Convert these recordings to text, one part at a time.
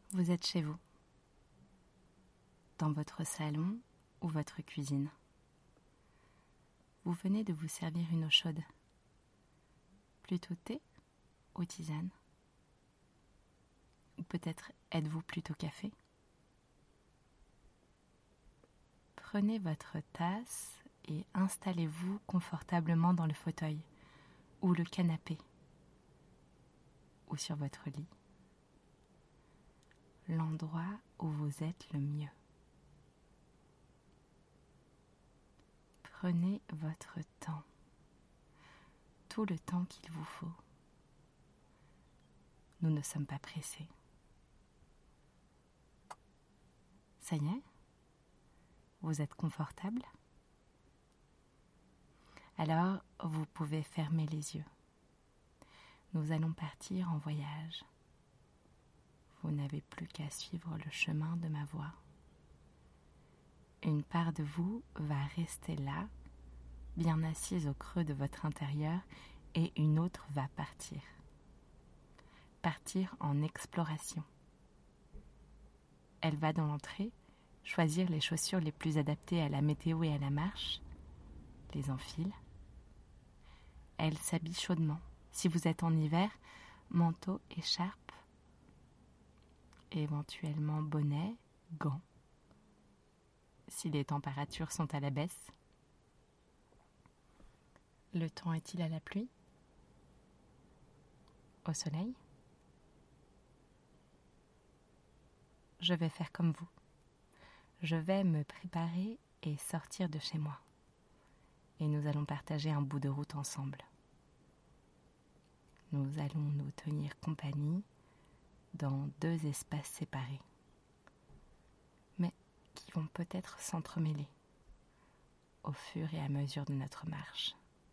Vous êtes chez vous, dans votre salon ou votre cuisine. Vous venez de vous servir une eau chaude. Plutôt thé ou tisane? Ou peut-être êtes-vous plutôt café? Prenez votre tasse et installez-vous confortablement dans le fauteuil ou le canapé ou sur votre lit. L'endroit où vous êtes le mieux. Prenez votre temps, tout le temps qu'il vous faut. Nous ne sommes pas pressés. Ça y est? Vous êtes confortable? Alors, vous pouvez fermer les yeux. Nous allons partir en voyage. Vous n'avez plus qu'à suivre le chemin de ma voix. Une part de vous va rester là, bien assise au creux de votre intérieur, et une autre va partir. Partir en exploration. Elle va dans l'entrée, choisir les chaussures les plus adaptées à la météo et à la marche, les enfile. Elle s'habille chaudement. Si vous êtes en hiver, manteau, écharpe, éventuellement bonnet, gants. Si les températures sont à la baisse. Le temps est-il à la pluie? Au soleil? Je vais faire comme vous. Je vais me préparer et sortir de chez moi. Et nous allons partager un bout de route ensemble. Nous allons nous tenir compagnie dans 2 espaces séparés, mais qui vont peut-être s'entremêler au fur et à mesure de notre marche.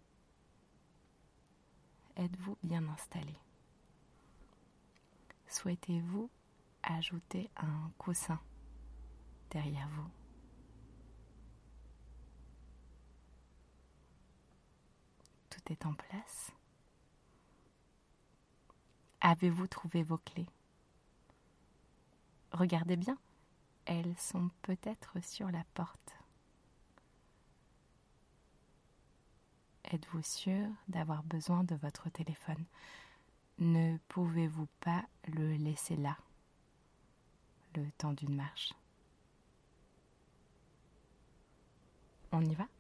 Êtes-vous bien installé? Souhaitez-vous ajouter un coussin derrière vous? Tout est en place? Avez-vous trouvé vos clés? Regardez bien, elles sont peut-être sur la porte. Êtes-vous sûr d'avoir besoin de votre téléphone? Ne pouvez-vous pas le laisser là, le temps d'une marche? On y va?